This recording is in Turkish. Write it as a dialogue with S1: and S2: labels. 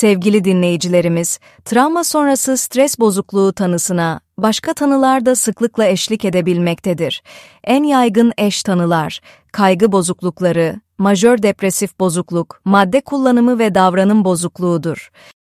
S1: Sevgili dinleyicilerimiz, travma sonrası stres bozukluğu tanısına başka tanılar da sıklıkla eşlik edebilmektedir. En yaygın eş tanılar, kaygı bozuklukları, majör depresif bozukluk, madde kullanımı ve davranım bozukluğudur.